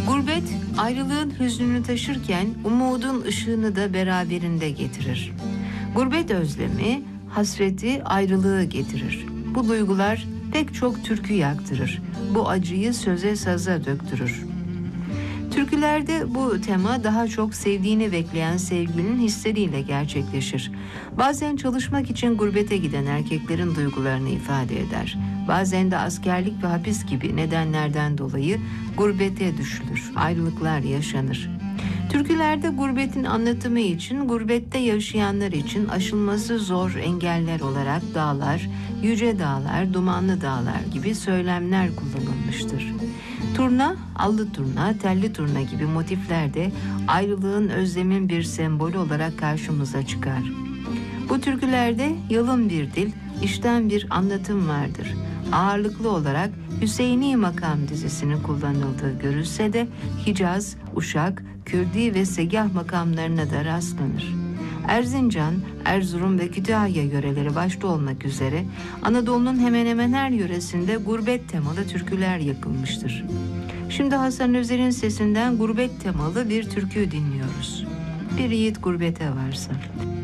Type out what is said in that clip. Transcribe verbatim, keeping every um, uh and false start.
Gurbet, ayrılığın hüznünü taşırken umudun ışığını da beraberinde getirir. Gurbet özlemi, hasreti, ayrılığı getirir. Bu duygular pek çok türkü yaktırır. Bu acıyı söze saza döktürür. Türkülerde bu tema daha çok sevdiğini bekleyen sevgilinin hisleriyle gerçekleşir. Bazen çalışmak için gurbete giden erkeklerin duygularını ifade eder. Bazen de askerlik ve hapis gibi nedenlerden dolayı gurbete düşülür, ayrılıklar yaşanır. Türkülerde gurbetin anlatımı için, gurbette yaşayanlar için aşılması zor engeller olarak dağlar, yüce dağlar, dumanlı dağlar gibi söylemler kullanılmıştır. Turna, allı turna, telli turna gibi motifler de ayrılığın, özlemin bir sembolü olarak karşımıza çıkar. Bu türkülerde yalın bir dil, içten bir anlatım vardır. Ağırlıklı olarak Hüseyini Makam dizisinin kullanıldığı görülse de Hicaz, Uşak, Kürdi ve Segah makamlarına da rastlanır. Erzincan, Erzurum ve Kütahya yöreleri başta olmak üzere Anadolu'nun hemen hemen her yöresinde gurbet temalı türküler yakılmıştır. Şimdi Hasan Özer'in sesinden gurbet temalı bir türkü dinliyoruz. Bir yiğit gurbete varsa.